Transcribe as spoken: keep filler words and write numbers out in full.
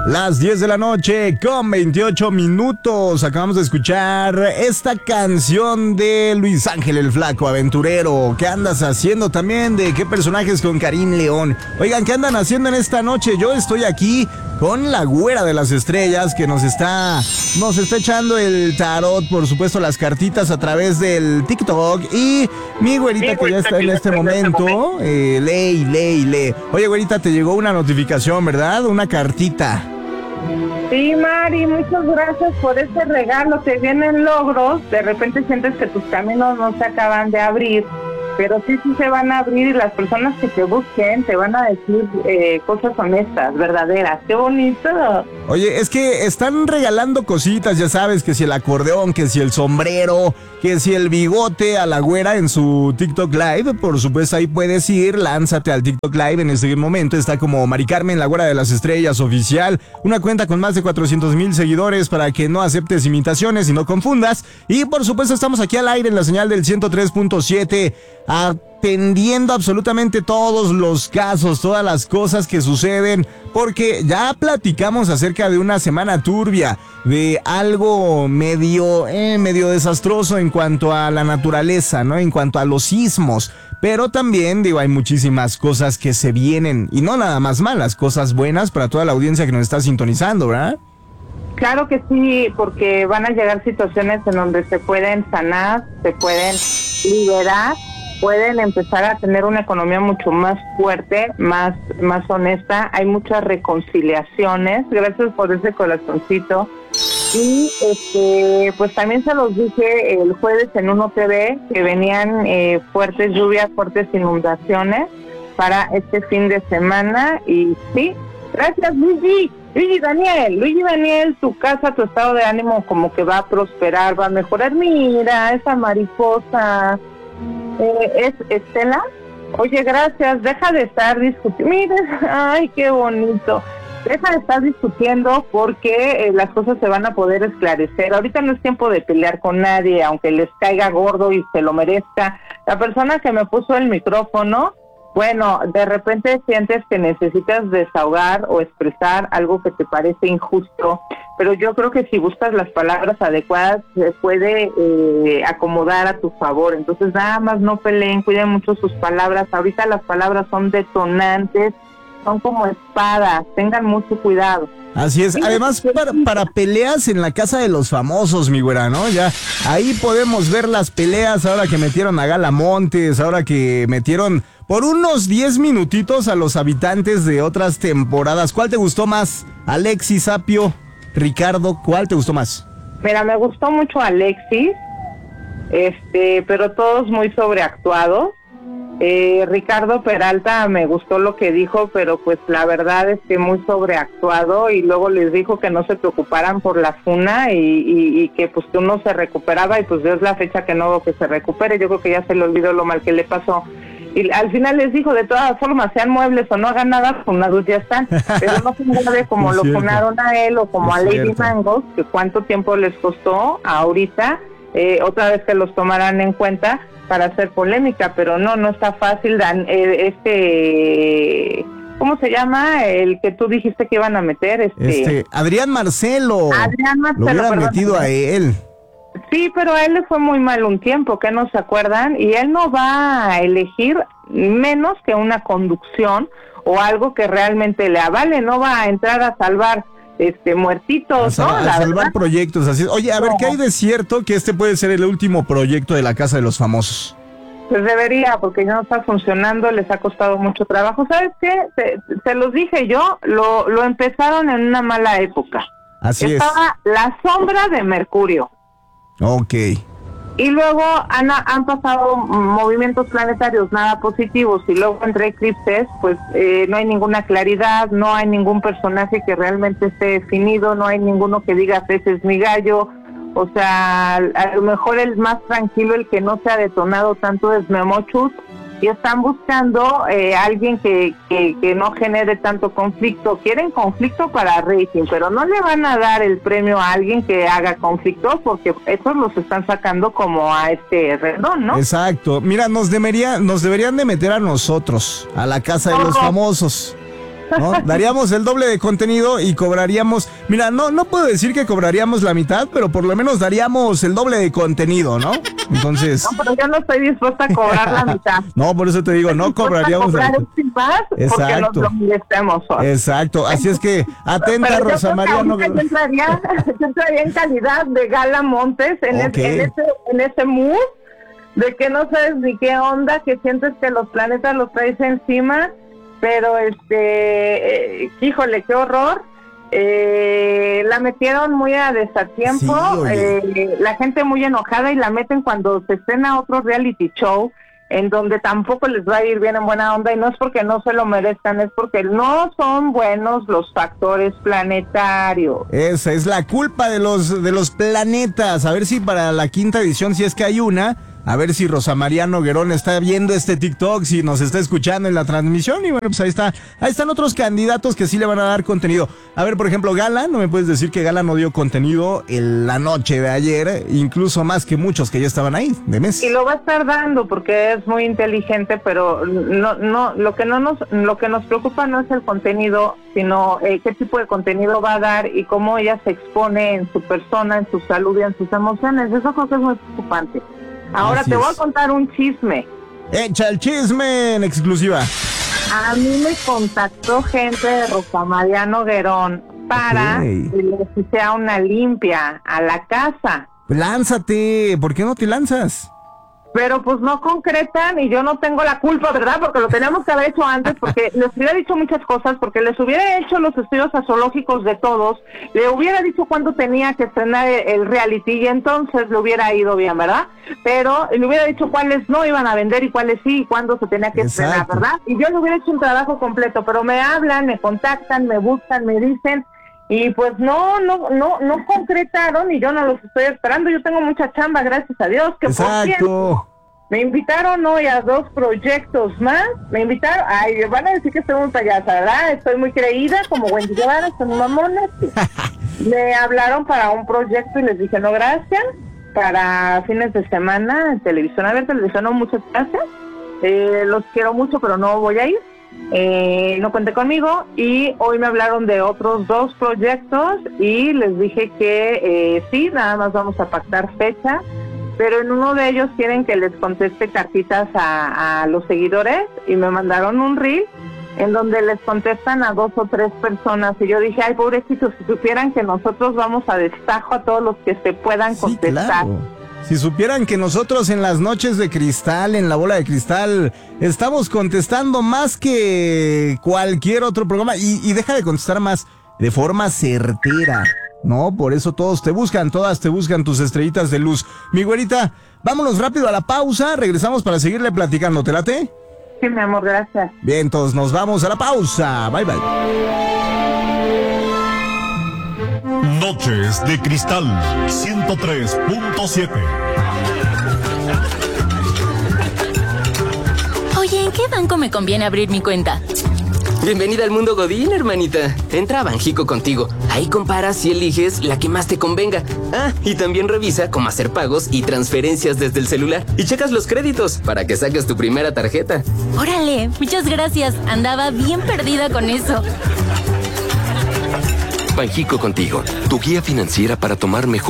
Las diez de la noche con veintiocho minutos. Acabamos de escuchar esta canción de Luis Ángel el Flaco Aventurero. ¿Qué andas haciendo también? ¿De qué personajes con Karim León? Oigan, ¿qué andan haciendo en esta noche? Yo estoy aquí con la güera de las estrellas que nos está, nos está echando el tarot, por supuesto las cartitas a través del TikTok. Y mi güerita que ya está en este momento, eh, lee y lee y lee. Oye, güerita, te llegó una notificación, ¿verdad? Una cartita. Sí, Mari, muchas gracias por este regalo. Te vienen logros, de repente sientes que tus caminos no se acaban de abrir, pero sí, sí se van a abrir y las personas que te busquen te van a decir eh, cosas honestas, verdaderas. ¡Qué bonito! Oye, es que están regalando cositas, ya sabes, que si el acordeón, que si el sombrero, que si el bigote a la güera en su TikTok Live. Por supuesto, ahí puedes ir, lánzate al TikTok Live en este momento. Está como Mari Carmen, la güera de las estrellas oficial, una cuenta con más de cuatrocientos mil seguidores para que no aceptes imitaciones y no confundas. Y por supuesto, estamos aquí al aire en la señal del ciento tres punto siete, atendiendo absolutamente todos los casos, todas las cosas que suceden, porque ya platicamos acerca de una semana turbia, de algo medio, eh, medio desastroso en cuanto a la naturaleza, ¿no? En cuanto a los sismos, pero también, digo, hay muchísimas cosas que se vienen, y no nada más malas, cosas buenas para toda la audiencia que nos está sintonizando, ¿verdad? Claro que sí, porque van a llegar situaciones en donde se pueden sanar, se pueden liberar, pueden empezar a tener una economía mucho más fuerte, más, más honesta. Hay muchas reconciliaciones. Gracias por ese corazoncito. Y este, pues también se los dije el jueves en Uno T V que venían eh, fuertes lluvias, fuertes inundaciones para este fin de semana. Y sí, gracias, Luigi. Luigi Daniel, Luigi Daniel, tu casa, tu estado de ánimo como que va a prosperar, va a mejorar. Mira, esa mariposa. Eh, ¿Es Estela? Oye, gracias, deja de estar discutiendo. Mira, ay, qué bonito. Deja de estar discutiendo porque eh, las cosas se van a poder esclarecer. Ahorita no es tiempo de pelear con nadie, aunque les caiga gordo y se lo merezca. La persona que me puso el micrófono, bueno, de repente sientes que necesitas desahogar o expresar algo que te parece injusto, pero yo creo que si buscas las palabras adecuadas se puede eh, acomodar a tu favor. Entonces nada más no peleen, cuiden mucho sus palabras. Ahorita las palabras son detonantes, son como espadas, tengan mucho cuidado. Así es, además para, para peleas en la casa de los famosos, mi güera, ¿no? Ya ahí podemos ver las peleas ahora que metieron a Gala Montes, ahora que metieron por unos diez minutitos a los habitantes de otras temporadas. ¿Cuál te gustó más? Alexis, Apio, Ricardo, ¿cuál te gustó más? Mira, me gustó mucho Alexis, este, pero todos muy sobreactuados. Eh, Ricardo Peralta me gustó lo que dijo, pero pues la verdad es que muy sobreactuado, y luego les dijo que no se preocuparan por la funa y, y, y que pues que uno se recuperaba, y pues Dios la fecha que no que se recupere. Yo creo que ya se le olvidó lo mal que le pasó. Y al final les dijo, de todas formas, sean muebles o no hagan nada, funados ya están. Pero no se mueve como lo funaron a él o como a Lady Mangos, que cuánto tiempo les costó ahorita, eh, otra vez que los tomaran en cuenta para hacer polémica, pero no, no está fácil. Dan, eh, este, ¿cómo se llama? El que tú dijiste que iban a meter, este, este Adrián Marcelo. Adrián Marcelo, lo hubieran perdón, metido a él. Sí, pero a él le fue muy mal un tiempo, que no se acuerdan, y él no va a elegir menos que una conducción o algo que realmente le avale, no va a entrar a salvar este muertitos, a, ¿no? a La salvar verdad, proyectos, así. Oye, a ver, no. ¿qué hay de cierto que este puede ser el último proyecto de la Casa de los Famosos? Pues debería, porque ya no está funcionando, les ha costado mucho trabajo. ¿Sabes qué? Te, te los dije yo, lo, lo empezaron en una mala época. Así Estaba es. la sombra de Mercurio. Ok. Y luego han, han pasado movimientos planetarios nada positivos, y luego entre eclipses, pues eh, no hay ninguna claridad, no hay ningún personaje que realmente esté definido, no hay ninguno que diga, ese es mi gallo. O sea, a lo mejor el más tranquilo, el que no se ha detonado tanto, es Memochus, y están buscando eh, alguien que, que, que no genere tanto conflicto. Quieren conflicto para rating, pero no le van a dar el premio a alguien que haga conflicto, porque esos los están sacando como a este Rendón, ¿no? Exacto. Mira, nos debería, nos deberían de meter a nosotros, a la Casa de los Famosos. ¿no? Daríamos el doble de contenido y cobraríamos, mira, no, no puedo decir que cobraríamos la mitad, pero por lo menos daríamos el doble de contenido, ¿no? Entonces... No, pero yo no estoy dispuesta a cobrar la mitad. No, por eso te digo, no cobraríamos la mitad. Más Exacto. Porque nos lo merecemos. Hoy. Exacto, así es que atenta Rosa María. No... Yo entraría, yo entraría en calidad de Gala Montes, en, okay. es, en, ese, en ese mood, de que no sabes ni qué onda, que sientes que los planetas los traes encima, pero este, eh, híjole, qué horror. Eh, la metieron muy a desatiempo, sí, eh, la gente muy enojada y la meten cuando se estrena otro reality show en donde tampoco les va a ir bien en buena onda, y no es porque no se lo merezcan, es porque no son buenos los factores planetarios. Esa es la culpa de los de los planetas. A ver si para la quinta edición, si es que hay una, a ver si Rosa María Noguerón está viendo este TikTok, si nos está escuchando en la transmisión, y bueno, pues ahí está, ahí están otros candidatos que sí le van a dar contenido. A ver, por ejemplo, Gala, no me puedes decir que Gala no dio contenido en la noche de ayer, incluso más que muchos que ya estaban ahí, de mes. Y lo va a estar dando porque es muy inteligente, pero no, no, lo que no nos, lo que nos preocupa no es el contenido, sino eh, qué tipo de contenido va a dar y cómo ella se expone en su persona, en su salud y en sus emociones. Eso creo que es muy preocupante. Ahora Así te voy es. a contar un chisme. Echa el chisme en exclusiva. A mí me contactó gente de Rosa María Noguerón para okay. que les hiciera una limpia a la casa. Lánzate, ¿por qué no te lanzas? Pero pues no concretan y yo no tengo la culpa, ¿verdad? Porque lo teníamos que haber hecho antes, porque les hubiera dicho muchas cosas, porque les hubiera hecho los estudios astrológicos de todos, le hubiera dicho cuándo tenía que estrenar el reality y entonces le hubiera ido bien, ¿verdad? Pero le hubiera dicho cuáles no iban a vender y cuáles sí y cuándo se tenía que Exacto. estrenar, ¿verdad? Y yo le hubiera hecho un trabajo completo, pero me hablan, me contactan, me buscan, me dicen... Y pues no, no, no, no concretaron y yo no los estoy esperando. Yo tengo mucha chamba, gracias a Dios. Que Exacto. Por cierto, me invitaron hoy a dos proyectos más. Me invitaron, ay, van a decir que estoy muy payasa, ¿verdad? Estoy muy creída, como Wendy Guevara, son mamones. Me hablaron para un proyecto y les dije no, gracias. Para fines de semana en televisión, a ver, televisión, no, muchas gracias. Eh, los quiero mucho, pero no voy a ir. Eh, no cuente conmigo. Y hoy me hablaron de otros dos proyectos y les dije que eh, sí, nada más vamos a pactar fecha, pero en uno de ellos quieren que les conteste cartitas a, a los seguidores y me mandaron un reel en donde les contestan a dos o tres personas y yo dije, ay, pobrecitos, si supieran que nosotros vamos a destajo a todos los que se puedan sí, contestar. Claro. Si supieran que nosotros en las noches de cristal, en la bola de cristal, estamos contestando más que cualquier otro programa y, y deja de contestar más de forma certera, ¿no? Por eso todos te buscan, todas te buscan tus estrellitas de luz. Mi güerita, vámonos rápido a la pausa, regresamos para seguirle platicando, ¿te late? Sí, mi amor, gracias. Bien, entonces nos vamos a la pausa, bye bye. Noches de Cristal ciento tres punto siete. Oye, ¿en qué banco me conviene abrir mi cuenta? Bienvenida al mundo Godín, hermanita. Entra a Banjico Contigo. Ahí comparas y eliges la que más te convenga. Ah, y también revisa cómo hacer pagos y transferencias desde el celular. Y checas los créditos para que saques tu primera tarjeta. Órale, muchas gracias. Andaba bien perdida con eso. Banjico Contigo, tu guía financiera para tomar mejor